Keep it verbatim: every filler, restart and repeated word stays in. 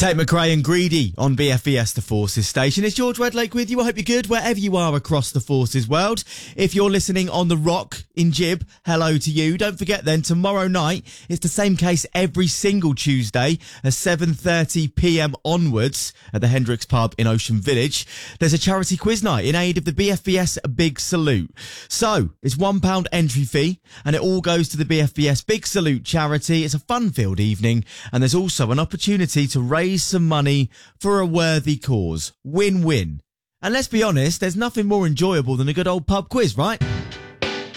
Tate McRae and Greedy on B F E S, the Forces station. It's George Redlake with you. I hope you're good wherever you are across the Forces world. If you're listening on the Rock in Jib, hello to you. Don't forget then, tomorrow night, it's the same case every single Tuesday at seven thirty p m onwards at the Hendricks Pub in Ocean Village. There's a charity quiz night in aid of the B F E S Big Salute. So, it's one pound entry fee and it all goes to the B F E S Big Salute charity. It's a fun-filled evening and there's also an opportunity to raise some money for a worthy cause. Win-win. And let's be honest, there's nothing more enjoyable than a good old pub quiz, right?